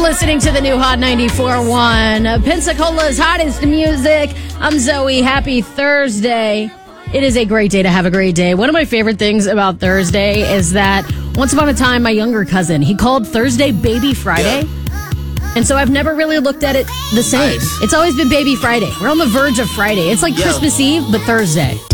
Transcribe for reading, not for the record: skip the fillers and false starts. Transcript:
listening to the new Hot 94.1, Pensacola's hottest music. I'm Zoe. Happy Thursday. It is a great day to have a great day. One of my favorite things about Thursday is that once upon a time, my younger cousin, he called Thursday Baby Friday. And so I've never really looked at it the same. Nice. It's always been Baby Friday. We're on the verge of Friday. It's like Christmas Eve, but Thursday.